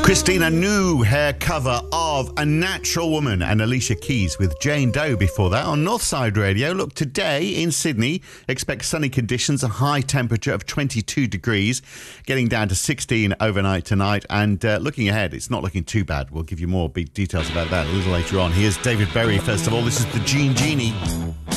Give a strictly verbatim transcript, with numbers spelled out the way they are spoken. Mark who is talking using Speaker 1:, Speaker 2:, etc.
Speaker 1: Christina, new hair cover of A Natural Woman, and Alicia Keys with Jane Doe before that on Northside Radio. Look, today in Sydney, expect sunny conditions, a high temperature of twenty-two degrees, getting down to sixteen overnight tonight. And uh, looking ahead, it's not looking too bad. We'll give you more big details about that a little later on. Here's David Berry. First of all, this is the Gene Genie.